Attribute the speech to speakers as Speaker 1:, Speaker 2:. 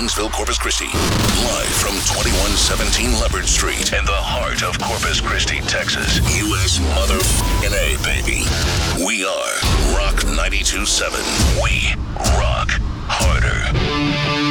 Speaker 1: Gainesville, Corpus Christi. Live from 2117 Leopard Street in the heart of Corpus Christi, Texas. U.S. motherfucking A, baby. We are Rock 92.7. We rock harder.